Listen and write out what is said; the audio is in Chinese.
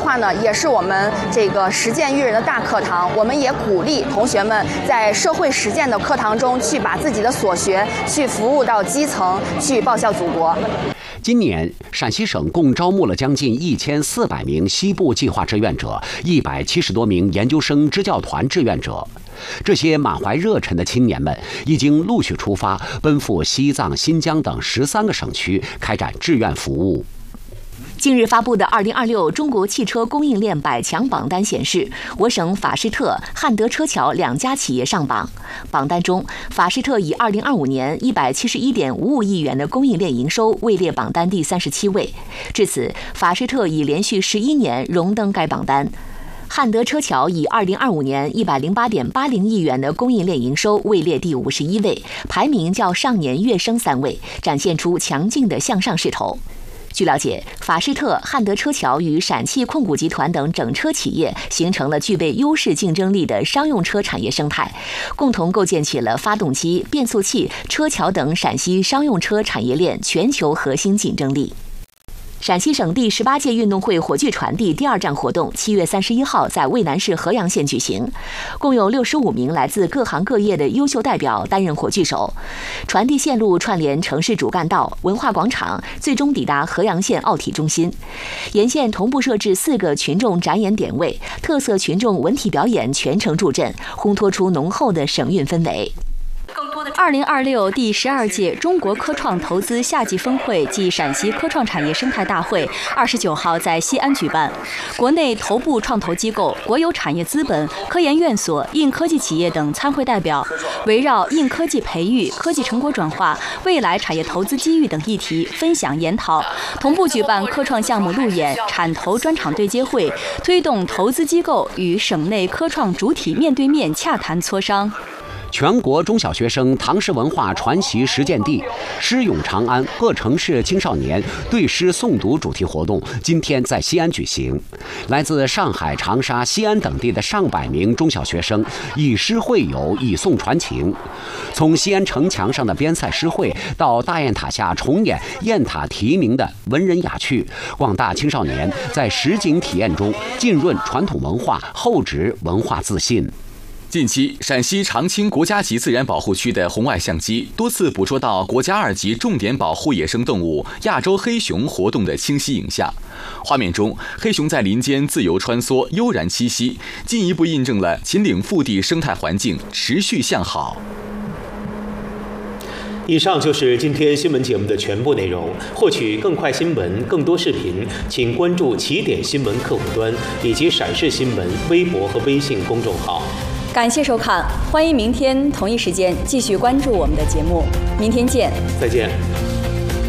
划呢，也是我们这个实践育人的大课堂。我们也鼓励同学们在社会实践的课堂中，去把自己的所学去服务到基层，去报效祖国。 今年，陕西省共招募了将近1400名西部计划志愿者，170多名研究生支教团志愿者。这些满怀热忱的青年们已经陆续出发，奔赴西藏、新疆等13个省区开展志愿服务。 近日发布的2026中国汽车供应链100强榜单显示，我省法士特、汉德车桥2家企业上榜。榜单中，法士特以2025年171.55亿元的供应链营收位列榜单第37位。至此，法士特已连续11年荣登该榜单。汉德车桥以2025年108.80亿元的供应链营收位列第51位，排名较上年跃升3位，展现出强劲的向上势头。据了解，法士特、汉德车桥与陕汽控股集团等整车企业形成了具备优势竞争力的商用车产业生态，共同构建起了发动机、变速器、车桥等陕西商用车产业链全球核心竞争力。陕西省第18届运动会火炬传递第2站活动7月31号在渭南市合阳县举行，共有65名来自各行各业的优秀代表担任火炬手。传递线路串联城市主干道、文化广场，最终抵达合阳县奥体中心。沿线同步设置4个群众展演点位，特色群众文体表演全程助阵，烘托出浓厚的省运氛围。 2026第12届中国科创投资夏季峰会暨陕西科创产业生态大会29号在西安举办。国内头部创投机构、国有产业资本、科研院所、硬科技企业等参会代表，围绕硬科技培育、科技成果转化、未来产业投资机遇等议题分享研讨，同步举办科创项目路演、产投专场对接会，推动投资机构与省内科创主体面对面洽谈磋商。 全国中小学生唐诗文化传习实践地诗咏长安各城市青少年对诗诵读主题活动今天在西安举行。来自上海、长沙、西安等地的上百名中小学生以诗会友，以诵传情。从西安城墙上的边塞诗会到大雁塔下重演雁塔题名的文人雅趣，广大青少年在实景体验中浸润传统文化，厚植文化自信。 近期，陕西长青国家级自然保护区的红外相机多次捕捉到国家2级重点保护野生动物亚洲黑熊活动的清晰影像。画面中，黑熊在林间自由穿梭，悠然栖息，进一步印证了秦岭腹地生态环境持续向好。 以上就是今天新闻节目的全部内容。获取更快新闻、更多视频，请关注起点新闻客户端以及陕视新闻微博和微信公众号。 感谢收看，欢迎明天同一时间继续关注我们的节目。明天见， 再见。